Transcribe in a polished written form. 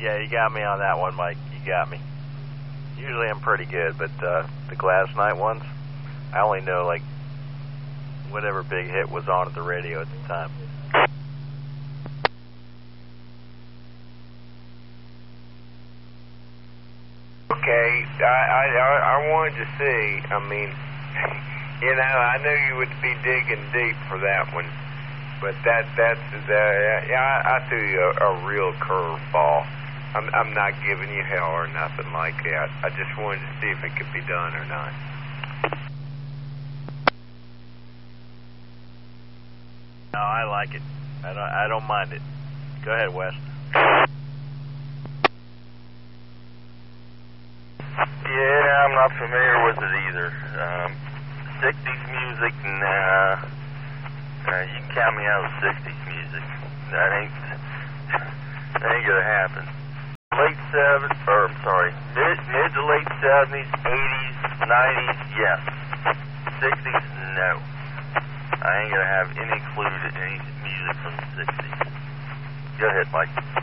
Yeah, you got me on that one, Mike. You got me. Usually I'm pretty good, but the Gladys Knight ones, I only know, like, whatever big hit was on at the radio at the time. Okay, I wanted to see, I mean, you know, I knew you would be digging deep for that one, but I threw you a real curveball. I'm not giving you hell or nothing like that. I just wanted to see if it could be done or not. No, I like it. I don't mind it. Go ahead, Wes. Yeah, I'm not familiar with it either. 60s music, nah. You can count me out of 60s music. That ain't gonna happen. Mid to late 70s, 80s, 90s, yes. 60s, no. I ain't gonna have any clue to any music from the 60s. Go ahead, Mike.